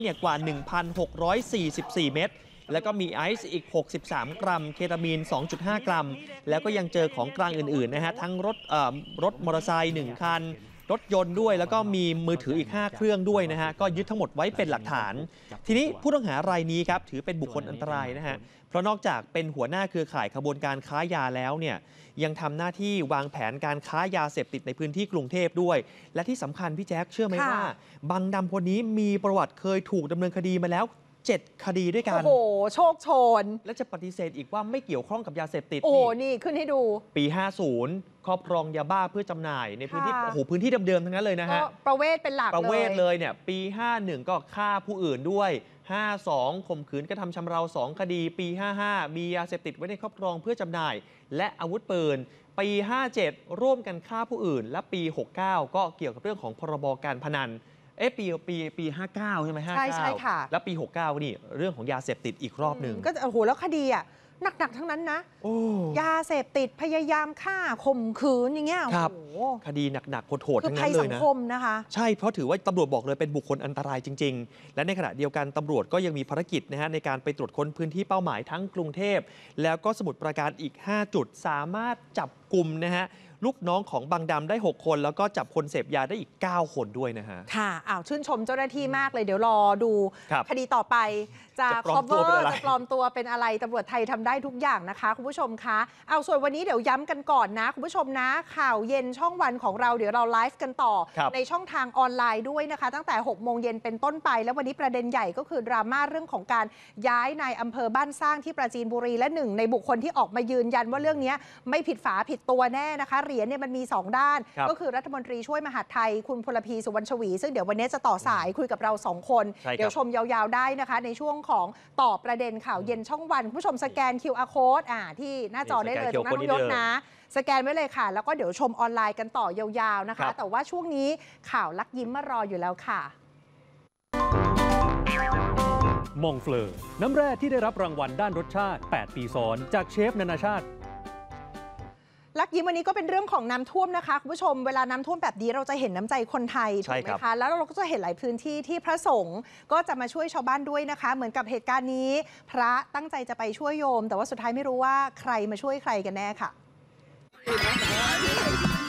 เนี่ยกว่า 1,644 เม็ดแล้วก็มีไอซ์อีก 63 กรัม เคตามีน 2.5 กรัม แล้วก็ยังเจอของกลางอื่นๆนะฮะ ทั้งรถมอเตอร์ไซค์1คัน รถยนต์ด้วย แล้วก็มีมือถืออีก 5 เครื่องด้วยนะฮะ ก็ยึดทั้งหมดไว้เป็นหลักฐาน ทีนี้ผู้ต้องหารายนี้ครับถือเป็นบุคคลอันตรายนะฮะ เพราะนอกจากเป็นหัวหน้าเครือข่ายขบวนการค้ายาแล้วเนี่ยยังทำหน้าที่วางแผนการค้ายาเสพติดในพื้นที่กรุงเทพด้วย และที่สำคัญพี่แจ๊คเชื่อไหมว่าบังดำคนนี้มีประวัติเคยถูกดำเนินคดีมาแล้ว7 คดีด้วยกันโอ้โหโชคโชนและจะปฏิเสธอีกว่าไม่เกี่ยวข้องกับยาเสพติดโอ้นี่ขึ้นให้ดูปี 50 ครอบครองยาบ้าเพื่อจำหน่ายในพื้นที่โอ้โหพื้นที่เดิมๆทั้งนั้นเลยนะฮะประเวศเป็นหลักประเวศเลยเนี่ยปี 51 ก็ฆ่าผู้อื่นด้วย 52 ข่มขืนกระทำชำเรา2 คดีปี 55 มียาเสพติดไว้ในครอบครองเพื่อจำหน่ายและอาวุธปืนปี 57 ร่วมกันฆ่าผู้อื่นและปี 69 ก็เกี่ยวกับเรื่องของพรบการพนันปี 59 ใช่ไหม59 ใช่ค่ะแล้วปี 69 นี่เรื่องของยาเสพติดอีกรอบหนึ่งก็โอ้โหแล้วคดีอ่ะหนักๆทั้งนั้นนะยาเสพติดพยายามฆ่าข่มขืนอย่างเงี้ยครับคดีหนักๆโหดๆทั้งนั้นเลยนะคือภัยสังคมนะคะใช่เพราะถือว่าตำรวจบอกเลยเป็นบุคคลอันตรายจริงๆและในขณะเดียวกันตำรวจก็ยังมีภารกิจนะฮะในการไปตรวจค้นพื้นที่เป้าหมายทั้งกรุงเทพแล้วก็สมุทรปราการอีก5 จุดสามารถจับกลุ่มนะฮะลูกน้องของบังดำได้6 คนแล้วก็จับคนเสพยาได้อีก9 คนด้วยนะฮะค่ะชื่นชมเจ้าหน้าที่มากเลยเดี๋ยวรอดูคดีต่อไปจะ cover จะปลอมตัวเป็นอะไรตำรวจไทยทำได้ทุกอย่างนะคะคุณผู้ชมคะส่วนวันนี้เดี๋ยวย้ำกันก่อนนะคุณผู้ชมนะข่าวเย็นช่องวันของเราเดี๋ยวเราไลฟ์กันต่อในช่องทางออนไลน์ด้วยนะคะตั้งแต่6 โมงเย็นเป็นต้นไปแล้ววันนี้ประเด็นใหญ่ก็คือดราม่าเรื่องของการย้ายนายอำเภอบ้านสร้างที่ปราจีนบุรีและหนึ่งในบุคคลที่ออกมายืนยันว่าเรื่องนี้ไม่ผิดฝาผิดตัวแน่นะคะเหรียญเนี่ยมันมี2 ด้านก็คือรัฐมนตรีช่วยมหาดไทยคุณพลพีสุวรรณชวีซึ่งเดี๋ยววันนี้จะต่อสายคุยกับเรา2 คนเดี๋ยวชมยาวๆได้นะคะในช่วงของตอบประเด็นข่าวเย็นช่องวันผู้ชมสแกน QR Code ที่หน้าจอได้เลยตรงนั้นน้องยศนะสแกนไว้เลยค่ะแล้วก็เดี๋ยวชมออนไลน์กันต่อยาวๆนะคะแต่ว่าช่วงนี้ข่าวลักยิ้มมารออยู่แล้วค่ะมองเฟลอน้ำแร่ที่ได้รับรางวัลด้านรสชาติ8 ปีซ้อนจากเชฟนานาชาติลักยิ้มวันนี้ก็เป็นเรื่องของน้ำท่วมนะคะคุณผู้ชมเวลาน้ำท่วมแบบนี้เราจะเห็นน้ำใจคนไทยถูกไหมคะแล้วเราก็จะเห็นหลายพื้นที่ที่พระสงฆ์ก็จะมาช่วยชาวบ้านด้วยนะคะเหมือนกับเหตุการณ์นี้พระตั้งใจจะไปช่วยโยมแต่ว่าสุดท้ายไม่รู้ว่าใครมาช่วยใครกันแน่ค่ะ